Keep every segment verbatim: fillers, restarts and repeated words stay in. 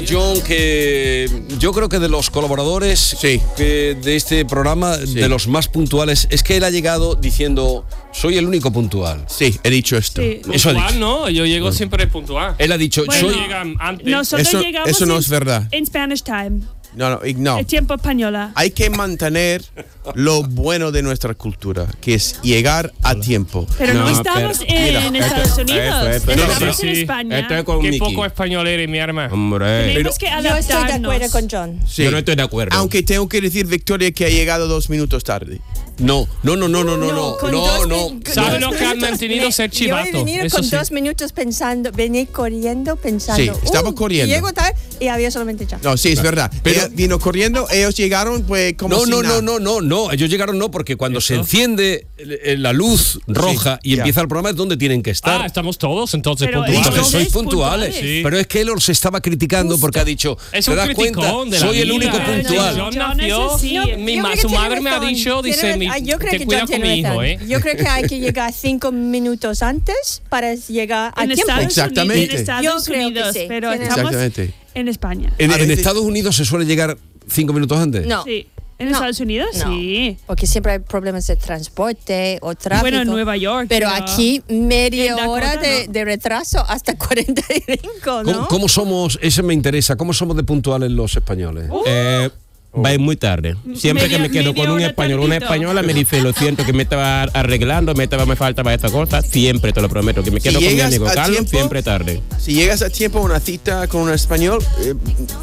John, que yo creo que de los colaboradores sí. que de este programa, sí. de los más puntuales, es que él ha llegado diciendo, soy el único puntual. Sí, he dicho esto. Sí. Eso ha dicho. No, yo llego no. siempre puntual. Él ha dicho, bueno, soy... Antes. Nosotros eso, llegamos eso no en, es verdad. En Spanish time. No, no, no. El tiempo española. Hay que mantener lo bueno de nuestra cultura, que es llegar a tiempo. Pero no, no estamos pero, en mira, Estados esto, Unidos. esto, esto, estamos no, en sí. España. Esto es con Qué Nicky. poco español eres, mi arma. Hombre. Tenemos que Yo adaptarnos. estoy de acuerdo con John. Sí. Yo no estoy de acuerdo. Aunque tengo que decir, Victoria, que ha llegado dos minutos tarde. No, no, no, no, no, no, no, con no, dos no. min- con ¿Sabes dos lo que han minutos? mantenido Me- ser chivato? Yo he venido Eso con sí. dos minutos pensando, venir corriendo pensando. Sí, estaba uh, corriendo. Llego tarde y había solamente ya. No, sí, es verdad. Pero- Ella vino corriendo, ellos llegaron pues como No, si no, nada. no, no, no, no. Ellos llegaron no, porque cuando ¿Eso? se enciende eh, la luz roja Sí, y ya. empieza el programa es donde tienen que estar. Ah, estamos todos entonces Pero puntuales. Entonces Entonces, sois puntuales. puntuales. Sí. Pero es que él os estaba criticando porque ha dicho, Es ¿te un das cuenta? criticón de la Soy el vida. único No, puntual. John John nació, es así. No, mi yo ma- creo que su tiene madre me ha razón. dicho, Tiene dice, razón. mi, Ah, yo creo ten que cuidado John con mi tiene hijo, razón. ¿eh? Yo creo que hay que llegar cinco minutos antes para llegar a En tiempo. Estados Exactamente. Unidos, en Estados Yo creo que Unidos, sí. pero Tienes- estamos Exactamente. en España. En, A en veces- Estados Unidos se suele llegar cinco minutos antes. No. Sí. ¿En No. Estados Unidos? No. Sí. Porque siempre hay problemas de transporte o tráfico. Bueno, en Nueva York. Pero aquí media en Dakota, hora de, ¿no? de retraso hasta cuarenta y cinco, ¿no? ¿Cómo, cómo somos? Eso me interesa. ¿Cómo somos de puntuales los españoles? Eh, va a ir muy tarde. Siempre Media- que me quedo media con un hora español, una tardito. española me dice, lo siento, que me estaba arreglando, me, estaba, me faltaba esta cosa. Siempre te lo prometo, que me Si quedo con mi llegas amigo a Carlos, tiempo- siempre tarde. Si llegas a tiempo a una cita con un español, eh,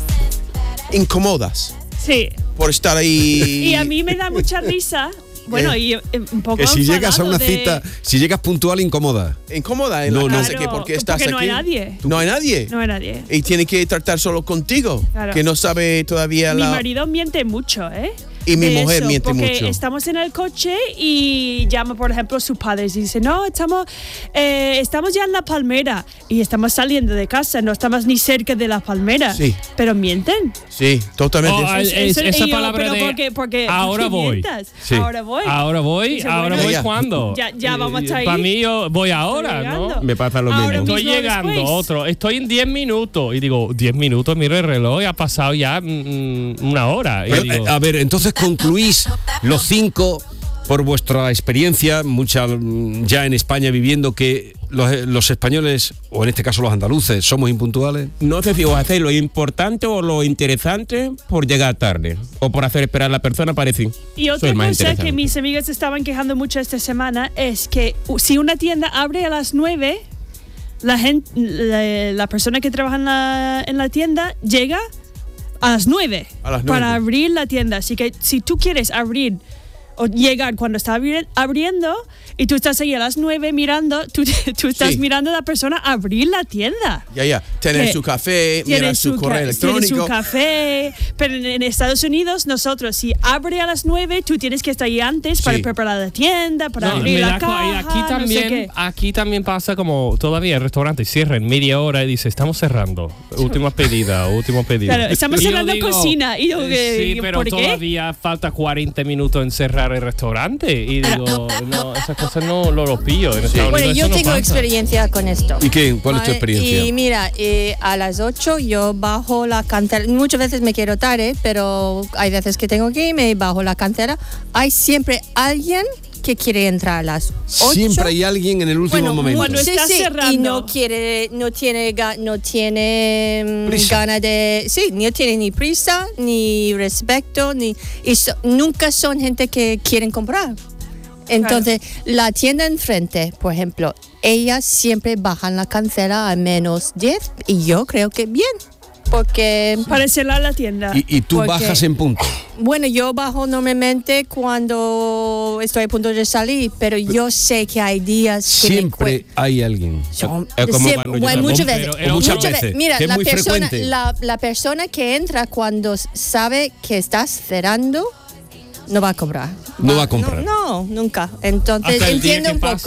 incomodas Sí. por estar ahí. Y a mí me da mucha risa. Bueno, y eh, un poco Que si llegas a enfadado una de- cita, si llegas puntual, incomoda. Incómoda en No, la no. casa, que Claro, porque estás porque aquí. no hay nadie. No hay nadie. No hay nadie. Y tiene que tratar solo contigo, Claro. que no sabe todavía Mi la. marido miente mucho, ¿eh? Y mi De mujer eso, miente porque mucho. Estamos en el coche y llama, por ejemplo, a sus padres y dice, no, estamos, eh, estamos ya en La Palmera y estamos saliendo de casa, no estamos ni cerca de La Palmera. Sí. Pero mienten. Sí, totalmente. Oh, ay, Es- Eso- esa y yo, palabra pero de porque, porque, ahora porque voy. mientas. Sí. Ahora voy. Ahora voy, Dice, ahora bueno, voy ya. cuando. Ya- ya vamos a estar ahí. Para mí yo voy ahora, Estoy ¿no? llegando. Me pasa lo Ahora mismo. Estoy mismo llegando, después. otro. Estoy en diez minutos. Y digo, diez minutos, miro el reloj y ha pasado ya mm, una hora. Y Pero, digo, eh, a ver, entonces concluís los cinco por vuestra experiencia, mucha mm, ya en España viviendo, que los, eh, los españoles, o en este caso los andaluces, somos impuntuales. No sé si os hacéis lo importante o lo interesante por llegar tarde o por hacer esperar a la persona para decir. Y soy otra el más cosa interesante. que mis amigas estaban quejando mucho esta semana es que uh, si una tienda abre a las nueve, la, gente, la, la persona que trabaja en la, en la tienda llega a las nueve A las nueve. para abrir la tienda. Así que si tú quieres abrir o llegar cuando está abri- abriendo y tú estás ahí a las nueve mirando, tú, tú estás Sí. mirando a la persona abrir la tienda. Ya, ya. Tener que su café, Tiene mirar su, ca- correo Tiene electrónico. su café. Pero en, en Estados Unidos, nosotros, si abre a las nueve, tú tienes que estar ahí antes para Sí. preparar la tienda, para no, abrir me la da co- caja, y aquí no sé también, qué. aquí también pasa como todavía el restaurante cierra en media hora y dice, estamos cerrando. Última pedida, último pedido. Claro, estamos Y yo cerrando digo, cocina. Y yo, eh, ¿qué? sí, pero ¿por qué? todavía falta cuarenta minutos en cerrar el restaurante. Y digo, no, esas cosas no lo, lo pillo. En Estados Bueno, Unidos yo eso no tengo pasa. experiencia con esto. ¿Y qué? ¿Cuál es tu Vale, experiencia? Y mira, eh, a las ocho yo bajo la cantera. Muchas veces me quiero tarde, pero hay veces que tengo que irme y bajo la cantera. Hay siempre alguien que quiere entrar a las ocho. Siempre hay alguien en el último Bueno, momento. cuando sí, está sí, cerrando. y no quiere, no tiene, ga- no tiene mm, Prisa. ganas de, sí, no tiene ni prisa, ni respeto, ni, y so- nunca son gente que quieren comprar. Entonces, la tienda enfrente, por ejemplo, ellas siempre bajan la cancela a menos diez y yo creo que bien, porque, Para cerrar la tienda. Y, y tú Porque- bajas en punto. bueno, yo bajo normalmente cuando estoy a punto de salir, pero yo sé que hay días que me Siempre hay alguien. Son- Es como sí, cuando yo bueno, me muchas compro, veces. pero- muchas muchas veces, Mira, que es la muy persona, frecuente. la, la persona que entra cuando sabe que estás cerrando no va a comprar. No va a comprar. No, no, nunca. Entonces Hasta el día entiendo que un pase. poco.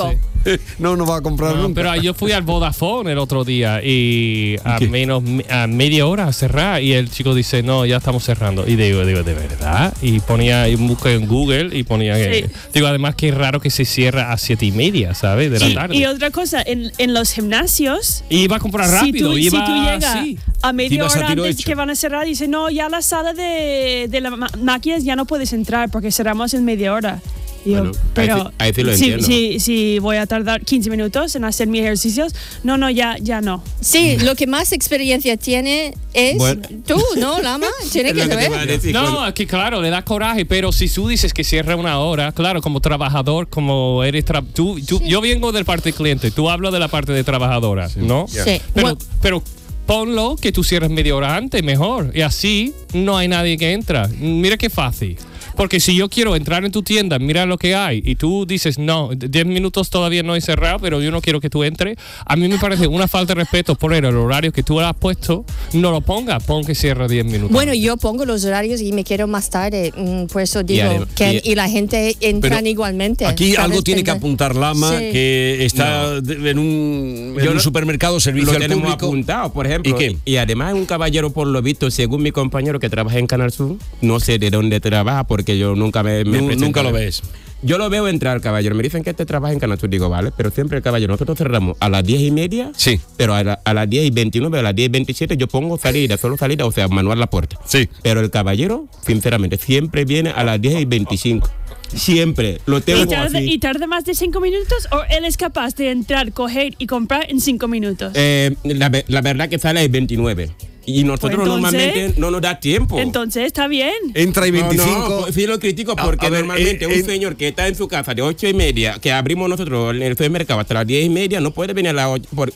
no nos va a comprar No, nunca. pero yo fui al Vodafone el otro día y a ¿Qué? menos a media hora a cerrar y el chico dice, no, ya estamos cerrando. Y digo, digo, ¿de verdad? Y ponía, y busqué en Google y ponía que, Sí. digo, además que es raro que se cierra a siete y media, ¿sabes? De la Y, tarde. y otra cosa, en, en los gimnasios, Y iba a comprar si rápido, tú, iba si tú llegas así. a media Ibas a hora tiro antes hecho. que van a cerrar, dice no, ya la sala de, de las ma- máquinas ya no puedes entrar porque cerramos en media hora. Y yo, Bueno, ahí pero sí- ahí sí lo si, entiendo. si, si voy a tardar quince minutos en hacer mis ejercicios, no, no, ya, ya no. Sí, lo que más experiencia tiene es Bueno. tú, ¿no, Lama? Tiene Es que lo que te iba a saber. decir, No, cuando- es que claro, le da coraje, pero si tú dices que cierra una hora, claro, como trabajador, como eres tra- tú, tú- yo vengo del parte cliente, tú hablas de la parte de trabajadora, ¿no? Sí. Pero, Bueno, pero ponlo que tú cierres media hora antes, mejor. Y así no hay nadie que entra. Mira qué fácil. Porque si yo quiero entrar en tu tienda, mira lo que hay, y tú dices, no, diez minutos todavía no he cerrado, pero yo no quiero que tú entres, a mí me parece una falta de respeto poner el horario que tú has puesto, no lo pongas, pon que cierra diez minutos. Bueno, yo pongo los horarios y me quedo más tarde, mm, por eso digo adem- que y- y la gente entran Pero igualmente. Aquí ¿sabes? algo tiene que Tenga- apuntar Lama, Sí. que está de- en un, en Yo un lo- supermercado, servicio lo al tenemos público. apuntado, por ejemplo. ¿Y qué? Y además un caballero, por lo visto, según mi compañero que trabaja en Canal Sur, no sé de dónde trabaja porque yo nunca me, me Nu- presento. nunca lo ves. Yo lo veo entrar, caballero. Me dicen que este trabaja en Canal Sur. Digo, vale, pero siempre el caballero. Nosotros cerramos a las diez y media. Sí. Pero a, la- a las diez y veintinueve, a las diez y veintisiete, yo pongo salida, solo salida, o sea, manual la puerta. Sí. Pero el caballero, sinceramente, siempre viene a las diez y veinticinco. Siempre. Lo ¿Y tengo tarda, así. ¿Y tarda más de cinco minutos o él es capaz de entrar, coger y comprar en cinco minutos? Eh, la, ve- la verdad que sale es veintinueve. Y nosotros Pues entonces- normalmente no nos da tiempo. Entonces está bien. Entra y No, veinticinco. no, pues sí lo critico A- porque a ver, normalmente eh, un eh, señor que está en su casa de ocho y media, que abrimos nosotros en el supermercado hasta las diez y media, no puede venir a las ocho. Por...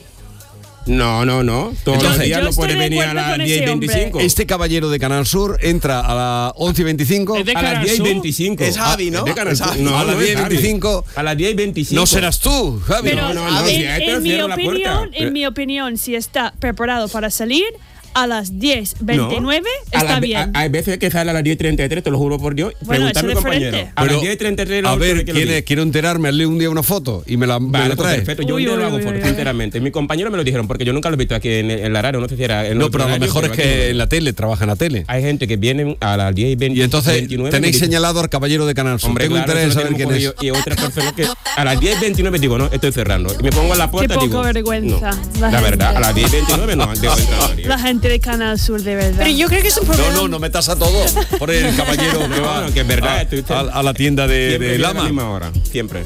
No, no, no. Todos Entonces, los días yo no puede estoy de venir a acuerdo las con diez y ese hombre. veinticinco. Este caballero de Canal Sur entra a las once y veinticinco. Es de A las Canal diez y Sur. veinticinco. Es Javi, ¿no? Es de Canal Es Sur. Javi. No, A las no es diez y Javi. veinticinco. A las diez y veinticinco. No serás tú, Javi. Pero no, no, en, si a este en mi cierro la opinión, puerta. en mi opinión, si está preparado para salir a las diez veintinueve, A está las- bien. a- Hay veces que sale a las diez y treinta y tres, te lo juro por Dios. Bueno, Pregunta a eso mi es compañero. diferente. A las Pero, diez y treinta y tres, la a última ver, vez que lo vi. ¿quiere- quiero enterarme, hazle un día una foto y me la, me Vale, la pues trae. perfecto. Yo Uy, un día uy, lo hago uy, foto, uy, sinceramente. Mis compañeros me lo dijeron porque yo nunca lo he visto aquí en, en la radio, no sé si era en No, otro pero a lo radio, mejor es pero aquí que no. en la tele, trabaja en la tele. Hay gente que viene a las diez y veinte. Y entonces veintinueve, tenéis me dicen, señalado al caballero de Canal Sur. Hombre, Tengo claro, interés en eso lo saber quién tenemos es. cogido. Y otras personas que a las diez y veintinueve digo, no, estoy cerrando. Y me pongo en la puerta Qué y digo. poco vergüenza, no. la La, verdad, gente. a las diez y veintinueve no debo entrar. La gente de Canal Sur, de verdad. Pero yo creo que es un problema. No, no, no metas a todo por el caballero que No, va no, que es verdad, a, estoy- a- a la tienda de, Siempre de viene a la Lama. misma hora, siempre.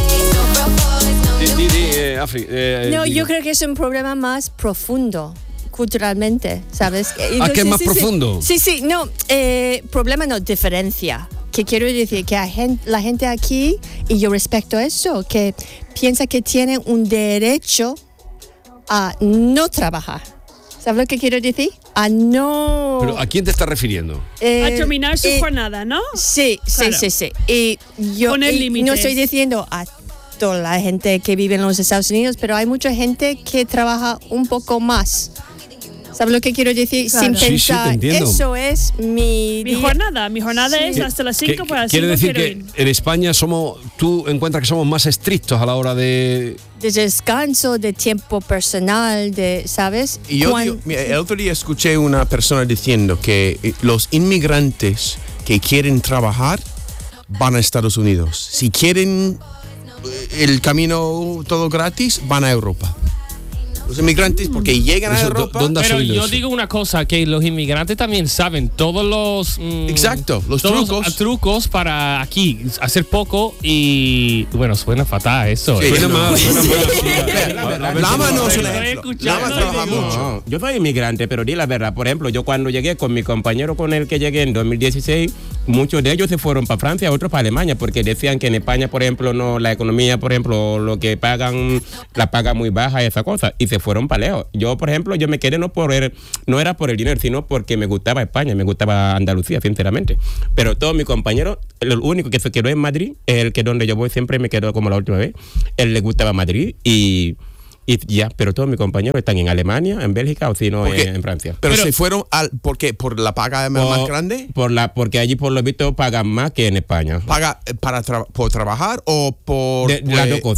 Di, di, di, eh, Afri, eh, No, digo. yo creo que es un problema más profundo culturalmente, ¿sabes? ¿Ah, que es más sí, sí. profundo? Sí, sí, no, eh, problema no, diferencia. Que quiero decir que la gente, la gente aquí, y yo respeto eso, que piensa que tienen un derecho a no trabajar. ¿Sabes lo que quiero decir? A no... Pero ¿a quién te estás refiriendo? eh, a terminar su eh, jornada, ¿no? Sí, sí, Claro. sí, sí. Y yo Poner y límites. no estoy diciendo a toda la gente que vive en los Estados Unidos, pero hay mucha gente que trabaja un poco más. ¿Sabes lo que quiero decir? Claro. Sin Sí, sí, te pensar, entiendo. eso es mi, Mi día. jornada, mi jornada Sí. es hasta las cinco, Que- pues a las quiere cinco decir quiero que ir. en España somos, tú encuentras que somos más estrictos a la hora de... De descanso, de tiempo personal, de, ¿sabes? Y yo Cuan- digo, mira, el otro día escuché una persona diciendo que eh, los inmigrantes que quieren trabajar van a Estados Unidos. Si quieren eh, el camino todo gratis, van a Europa. Los inmigrantes, porque llegan a Eso, Europa. ¿dónde has Pero oído yo eso? digo una cosa, que los inmigrantes también saben todos los... mm, Exacto, los todos trucos. trucos para aquí hacer poco y... Bueno, suena fatal eso. Sí, ¿eh? Suena no. mal, suena mal. La verdad, Lama no es un Estoy ejemplo. escuchando Lama y trabaja digo, mucho. No, yo soy inmigrante, pero di la verdad. Por ejemplo, yo cuando llegué con mi compañero con el que llegué en dos mil dieciséis, muchos de ellos se fueron para Francia, otros para Alemania, porque decían que en España, por ejemplo, no la economía, por ejemplo, lo que pagan, la paga muy baja y esa cosa, y se fueron para lejos. Yo, por ejemplo, yo me quedé no por el, no era por el dinero, sino porque me gustaba España, me gustaba Andalucía, sinceramente. Pero todos mis compañeros, el único que se quedó en Madrid, es el que donde yo voy siempre me quedo como la última vez. Él le gustaba Madrid y Y ya, pero todos mis compañeros están en Alemania, en Bélgica o si no Porque- en, en Francia. Pero, Pero- se fueron al, ¿por qué? ¿Por la paga más, más grande? Por la, porque allí por lo visto pagan más que en España. ¿Paga eh, para tra- por trabajar o por De- de las pues, dos cosas.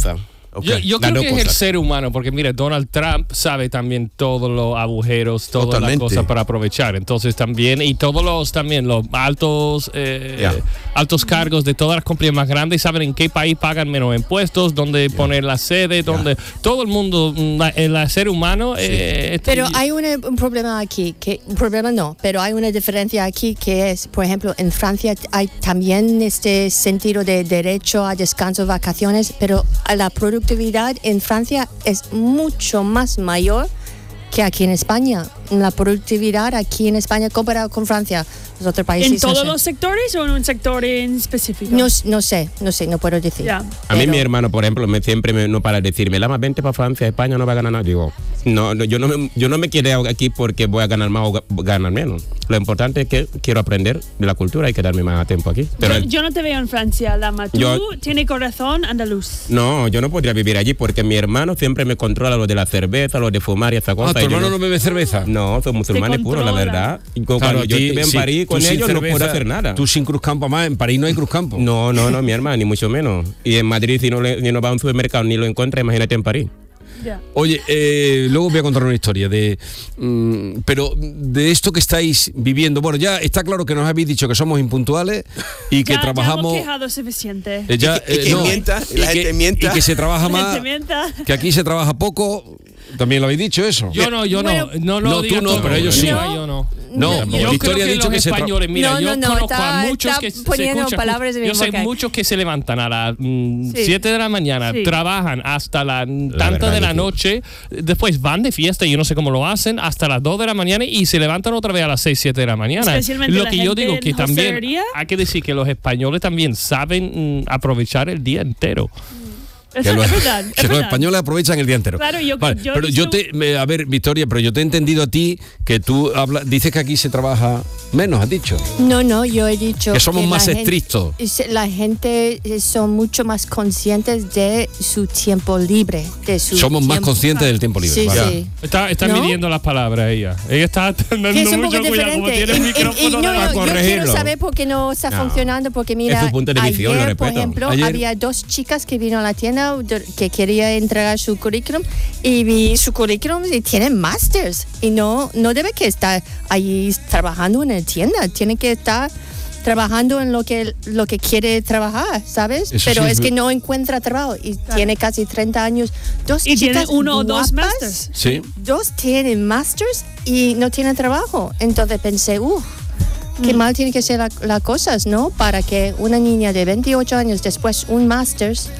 Ok. Yo, yo Las creo dos que es el cosas. ser humano, porque mira, Donald Trump sabe también todos los agujeros, todas las Totalmente. cosas para aprovechar. Entonces también, y todos los también los altos eh, Yeah. altos cargos de todas las compañías más grandes saben en qué país pagan menos impuestos, dónde poner la sede, dónde todo el mundo, la- el ser humano. eh, Pero y- hay una- un problema aquí, que un problema no, pero hay una diferencia aquí que es, por ejemplo, en Francia hay también este sentido de derecho a descanso, vacaciones, pero la productividad en Francia es mucho más mayor que aquí en España. La productividad aquí en España comparado con Francia, los otros países. ¿En todos no sé. los sectores o en un sector en específico? No, no sé, no sé, no puedo decir. Ya. A mí Pero- mi hermano, por ejemplo, me, siempre me, no para de decirme, Lama, vente para Francia, España no va a ganar nada. Digo, no, no, yo, no me, yo no me quiero aquí porque voy a ganar más o ga- ganar menos. Lo importante es que quiero aprender de la cultura y quedarme más tiempo aquí. Pero yo, yo no te veo en Francia, Lama. Tú Yo- tienes corazón andaluz. no, yo no podría vivir allí porque mi hermano siempre me controla lo de la cerveza, lo de fumar y esa cosa. Ah, ¿tu y yo hermano no bebe cerveza? No, son musulmanes puros, la controla. verdad. Y cuando Claro, yo a ti, estuve en sí, París tú con sin ellos no cerveza, puedo hacer nada. Tú sin cruzcampo, más en París no hay cruzcampo. No, no, no, mi hermano, ni mucho menos. Y en Madrid, si no, le, si no va a un supermercado ni lo encuentra, imagínate en París. Ya. Oye, eh, luego voy a contar una historia de, mm, pero de esto que estáis viviendo. Bueno, ya está claro que nos habéis dicho que somos impuntuales y que Ya- trabajamos. Ya hemos quejado suficiente. eh, ya, Y que- y que mienta, y la gente que, mienta. y que se trabaja La más, gente mienta. que aquí se trabaja poco. También lo habéis dicho eso. yo no, yo Bueno, no, no, no, lo tú digas no, todo. pero ellos sí. No, yo no. No, Yo- Victoria Yo creo ha que dicho los que se tra- españoles, mira, No, yo no, no, conozco está- a muchos está que se poniendo escucha- palabras de mi yo sé boca. muchos que se levantan a las Sí. siete de la mañana, Sí. trabajan hasta las tantas verdad de la que sí. noche, después van de fiesta, yo no sé cómo lo hacen, hasta las dos de la mañana y se levantan otra vez a las seis, siete de la mañana. Especialmente Lo la que yo gente digo en que también hostelería. hay que decir que los españoles también saben mm, aprovechar el día entero. Es, Que los, es verdad. es que los verdad. españoles aprovechan el día entero. Claro, yo- Vale, yo he pero yo visto- te, me- a ver, Victoria, pero yo te he entendido a ti que tú hablas, dices que aquí se trabaja menos, has dicho. No, no, yo he dicho Que somos la más gente- estrictos. es- La gente eh, son mucho más conscientes de su tiempo libre, de su Somos más tiempo- conscientes del tiempo libre. Sí, vale. sí. Está, está ¿No? midiendo las palabras ella. Ella está dando Que es un mucho poco cuidado como diferente. tiene el Y- y- y micrófono no, de no, la- yo quiero corregirlo. saber por qué no está No. funcionando, porque Es mira, su punto de visión, lo ayer, por respeto. ejemplo, Ayer- había dos chicas que vino a la tienda de- que quería entregar su currículum y vi su currículum y tienen masters y no, no debe que estar ahí trabajando en la tienda, tiene que estar trabajando en lo que lo que quiere trabajar, ¿sabes? Eso Pero sí es es que ver- no encuentra trabajo y tiene casi treinta años. Dos Y tiene chicas uno o dos guapas, masters. Sí. dos tienen masters y no tienen trabajo. Entonces pensé, uff, qué mal tiene que ser la- las cosas, ¿no? Para que una niña de veintiocho años después un masters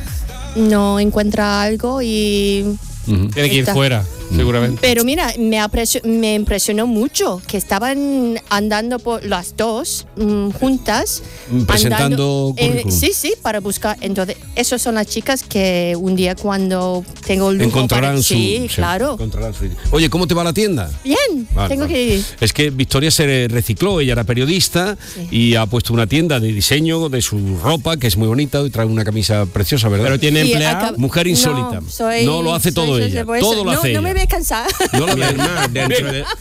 no encuentra algo y... Ujú. Tiene que ir Está. fuera, seguramente. Pero mira, me, aprecio- me impresionó mucho que estaban andando por las dos mm, juntas. Mm, presentando andando, eh, currículum. sí, sí, para buscar. Entonces, esas son las chicas que un día cuando tengo el lujo Encontrarán para- su. Sí, claro. encontrarán su- Oye, ¿cómo te va la tienda? Bien, Vale, tengo vale. que ir. Es que Victoria se recicló, ella era periodista Sí. y ha puesto una tienda de diseño de su ropa, que es muy bonita, y trae una camisa preciosa, ¿verdad? Pero tiene Y empleado. acab- Mujer insólita. No, soy- No, lo hace soy- todo soy ella. de bolsa. Todo lo no, hace no ella. me voy a cansar. No lo Mi hermana, dentro de-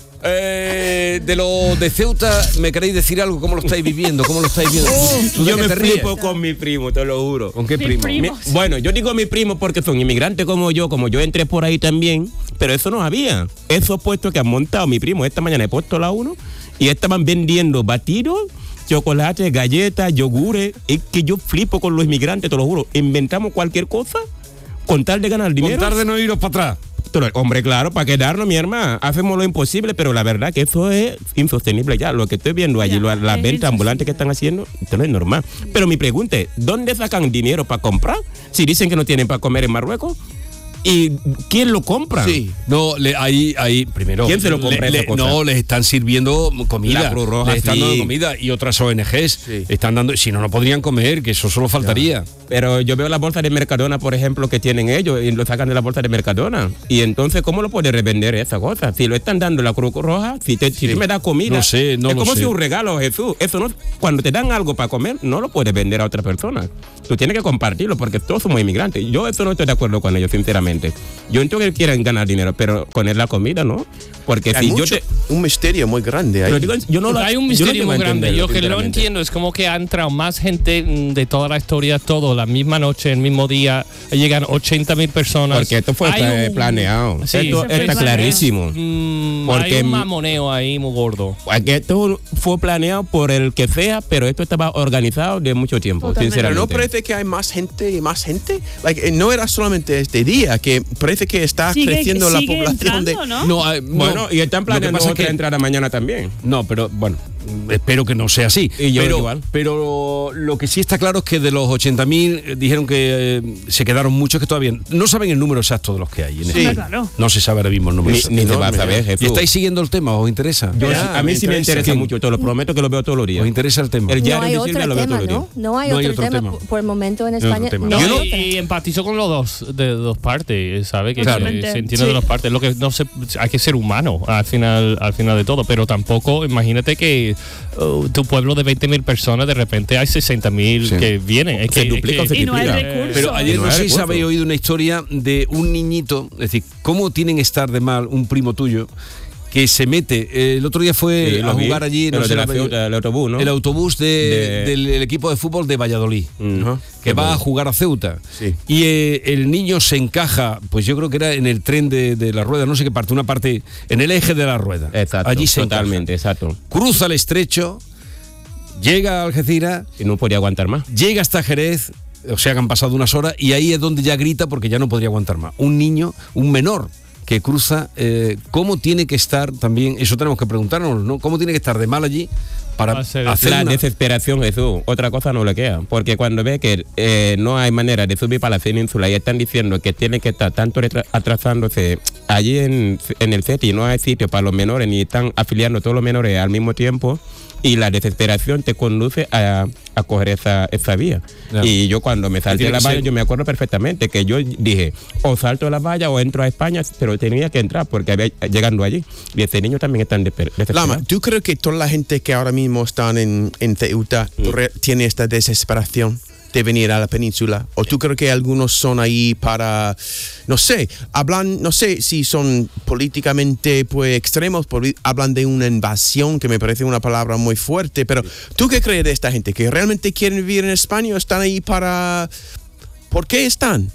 Eh, de lo de Ceuta, ¿me queréis decir algo? ¿Cómo lo estáis viviendo? ¿Cómo lo estáis viendo? ¿Tú de Yo qué me te ríes? flipo con mi primo, te lo juro. ¿Con qué Mi primo? primo. Mi- bueno, yo digo mi primo porque son inmigrantes como yo, como yo entré por ahí también, pero eso no había. Esos puestos que han montado mi primo, esta mañana he puesto la uno y estaban vendiendo batidos, chocolates, galletas, yogures. Es que yo flipo con los inmigrantes, te lo juro. Inventamos cualquier cosa con tal de ganar dinero. Contar de no iros para atrás. Pero, hombre, claro, para quedarnos, mi hermana, hacemos lo imposible, pero la verdad que eso es insostenible ya. Lo que estoy viendo allí, Ya, lo- las es ventas insostenible. ambulantes que están haciendo, esto no es normal. Pero mi pregunta es, ¿dónde sacan dinero para comprar? Si dicen que no tienen para comer en Marruecos. ¿Y quién lo compra? Sí. No, le, ahí, ahí, primero. ¿Quién se lo compra le- esa le- cosa? No, les están sirviendo comida. La Cruz Roja, les están sí. dando comida y otras O N Ges Sí. están dando. Si no, no podrían comer, que eso solo faltaría. Pero yo veo la bolsa de Mercadona, por ejemplo, que tienen ellos y lo sacan de la bolsa de Mercadona. Y entonces, ¿cómo lo puede revender esa cosa? Si lo están dando la Cruz Roja, si, te, si tú me das comida, No sé, no es lo como sé. si un regalo, Jesús. Eso no, cuando te dan algo para comer, no lo puedes vender a otra persona. Tú tienes que compartirlo porque todos somos inmigrantes. Yo eso no estoy de acuerdo con ellos, sinceramente. sinceramente. Yo entiendo que quieren ganar dinero, pero con la comida, ¿no? Porque Hay si yo mucho- te... un misterio muy grande ahí. Pero digo, yo no lo- Hay un yo no misterio llego muy a grande. entenderlo, Yo que lo sinceramente. entiendo es como que ha entrado más gente mm, de toda la historia, todo, la misma noche, el mismo día, llegan ochenta mil personas. Porque esto fue Hay pla- un- planeado. Sí, esto se fue está planeado. clarísimo. Mm, Porque hay un m- mamoneo ahí muy gordo. Porque esto fue planeado por el que sea, pero esto estaba organizado de mucho tiempo, Totalmente. Pero sinceramente. no parece que hay más gente y más gente. Like, eh, no era solamente este día, que parece que está Sigue- creciendo la sigue población de. entrando, ¿no? No, eh, no. Bueno, y están Lo que planeando pasa es otra que- entrada mañana también. No, pero bueno, espero que no sea así. Y yo pero, igual. pero lo que sí está claro es que de los ochenta mil eh, dijeron que eh, se quedaron muchos que todavía no saben el número exacto de los que hay. En Sí. España. Claro. No se sabe ahora mismo el número. Ni, exacto. ni se enorme, va a saber, ¿eh? Jesús. ¿Y estáis siguiendo el tema? ¿Os interesa? Yo- Ya, a mí me sí me interesa. interesa ¿Quién? mucho, te lo prometo que lo veo todos los días. ¿Os interesa el tema? El No diario hay de otro Silvia lo veo tema, todos los ¿no? días. No hay No hay otro, otro tema, tema. por el momento en hay otro España. tema. No No, hay y, otra. y empatizo con los dos, de dos partes, ¿sabes? Que Claro. se, se entiende Sí. de dos partes. Lo que no se, hay que ser humano al final, al final de todo, pero tampoco, imagínate que uh, tu pueblo de veinte mil personas, de repente hay sesenta mil Sí. que vienen. Es Se que, duplica o es se que- Y no hay triplica. recursos. Pero ayer No no hay sé si recurso. habéis oído una historia de un niñito, es decir, cómo tienen que estar de mal un primo tuyo que se mete, eh, el otro día fue Sí, a lo vi, jugar allí, pero no sé de la la- Ceuta, el autobús, ¿no? el autobús de- De- del el equipo de fútbol de Valladolid, Mm. Ajá. que Qué va bueno. a jugar a Ceuta. Sí. Y eh, el niño se encaja, pues yo creo que era en el tren de, de la rueda, no sé qué parte, una parte, en el eje de la rueda. Exacto, allí se encaja. totalmente, exacto. Cruza el estrecho, llega a Algeciras, Y no podía aguantar más. llega hasta Jerez, o sea que han pasado unas horas, y ahí es donde ya grita porque ya no podría aguantar más. Un niño, un menor que cruza, eh, ¿cómo tiene que estar también? Eso tenemos que preguntarnos, ¿no? ¿Cómo tiene que estar de mal allí para Va a ser hacer La una- desesperación, Jesús, otra cosa no le queda. Porque cuando ve que eh, no hay manera de subir para la península y están diciendo que tiene que estar tanto retra- atrasándose allí en, en el C E T I, no hay sitio para los menores, ni están afiliando todos los menores al mismo tiempo, y la desesperación te conduce a, a coger esa, esa vía. Claro. Y yo cuando me salté tiene la que valla, ser- yo me acuerdo perfectamente que yo dije, o salto la valla o entro a España, pero tenía que entrar porque había, llegando allí. Y ese niño también está desesperado. Lama, ¿tú crees que toda la gente que ahora mismo están en, en Ceuta re- tiene esta desesperación de venir a la península? ¿O tú crees que algunos son ahí para, no sé, hablan, no sé si son políticamente pues extremos, poli- hablan de una invasión, que me parece una palabra muy fuerte, pero ¿tú qué crees de esta gente? ¿Que realmente quieren vivir en España o están ahí para... ¿Por qué están?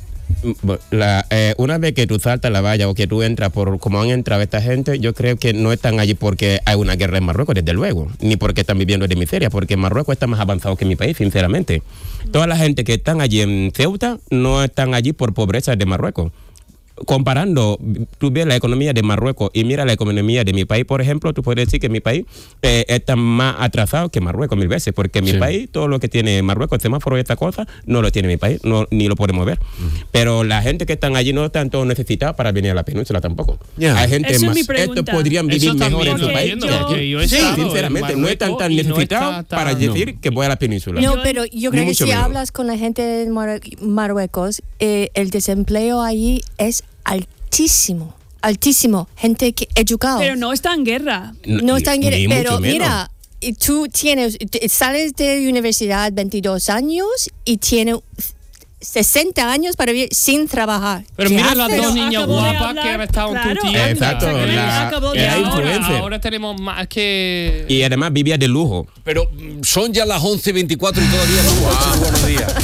La, eh, una vez que tú saltas la valla o que tú entras por como han entrado esta gente, yo creo que no están allí porque hay una guerra en Marruecos, desde luego, ni porque están viviendo de miseria, porque Marruecos está más avanzado que mi país, sinceramente. Toda la gente que están allí en Ceuta no están allí por pobreza de Marruecos. Comparando, tú ves la economía de Marruecos y mira la economía de mi país, por ejemplo, tú puedes decir que mi país eh, está más atrasado que Marruecos mil veces, porque mi Sí. país, todo lo que tiene Marruecos, el semáforo y esta cosa, no lo tiene mi país, no, ni lo podemos ver. Pero la gente que están allí no están todos necesitados para venir a la península tampoco. Ya. Hay gente Esa es más, mi estos pregunta. podrían vivir Eso mejor también en su lo porque país. entiendo, yo- porque yo he Sí, estado en sinceramente, no están tan Marruecos y no necesitados está para tan- decir que voy a la península. No, Yo- pero yo Ni creo que mucho si menos. hablas con la gente de Mar- Marruecos, eh, el desempleo allí es altísimo, altísimo. Gente que educada. Pero no está en guerra. No están Ni- ni pero mucho menos. mira, y tú tienes, t- sales de universidad veintidós años y tienes sesenta años para vivir sin trabajar. Pero ¿Qué mira las haces? dos Pero niñas acabo de guapas hablar, que han estado en claro. tu tienda. Exacto, Que la- acabo de era hablar. influencer. Ahora tenemos más que... Y además vivía de lujo. Pero mm, son ya las once y veinticuatro y todavía no hemos hecho el buenos días.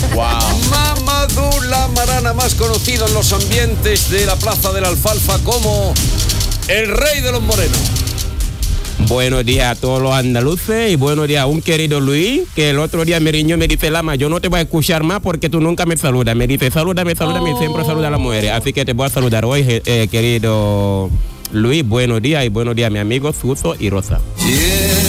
Mamadou Lamarana, más conocido en los ambientes de la Plaza de la Alfalfa como el rey de los morenos. Buenos días a todos los andaluces y buenos días a un querido Luis, que el otro día me riñó y me dice, Lama, yo no te voy a escuchar más porque tú nunca me saludas. Me dice, salúdame, salúdame, y siempre saluda a las mujeres. Así que te voy a saludar hoy, eh, querido Luis. Buenos días y buenos días a mi amigo Suso y Rosa. Yeah.